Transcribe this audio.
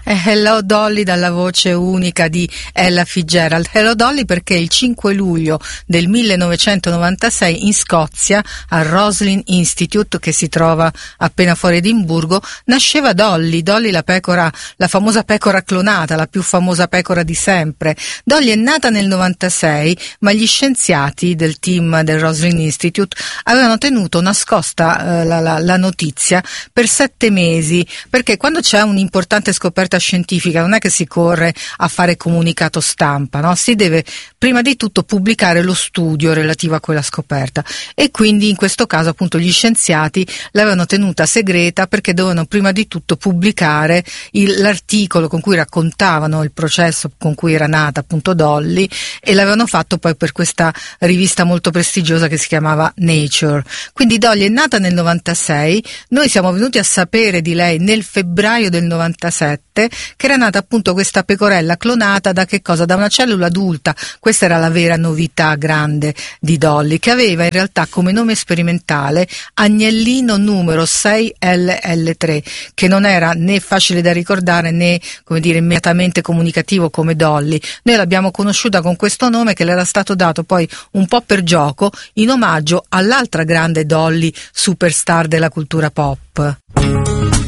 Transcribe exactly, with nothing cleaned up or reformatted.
Hello Dolly, dalla voce unica di Ella Fitzgerald. Hello Dolly perché il cinque luglio del millenovecentonovantasei in Scozia, al Roslin Institute, che si trova appena fuori Edimburgo, nasceva Dolly, Dolly la pecora, la famosa pecora clonata, la più famosa pecora di sempre. Dolly è nata nel novantasei, ma gli scienziati del team del Roslin Institute avevano tenuto nascosta eh, la, la, la notizia per sette mesi, perché quando c'è un'importante scoperta scientifica non è che si corre a fare comunicato stampa, no? Si deve prima di tutto pubblicare lo studio relativo a quella scoperta, e quindi in questo caso appunto gli scienziati l'avevano tenuta segreta perché dovevano prima di tutto pubblicare il, l'articolo con cui raccontavano il processo con cui era nata appunto Dolly, e l'avevano fatto poi per questa rivista molto prestigiosa che si chiamava Nature. Quindi Dolly è nata nel novantasei, noi siamo venuti a sapere di lei nel febbraio del novantasette, che era nata appunto questa pecorella clonata da che cosa? Da una cellula adulta. Questa era la vera novità grande di Dolly, che aveva in realtà come nome sperimentale agnellino numero sei L L tre, che non era né facile da ricordare né, come dire, immediatamente comunicativo come Dolly. Noi l'abbiamo conosciuta con questo nome, che le era stato dato poi un po' per gioco in omaggio all'altra grande Dolly superstar della cultura pop.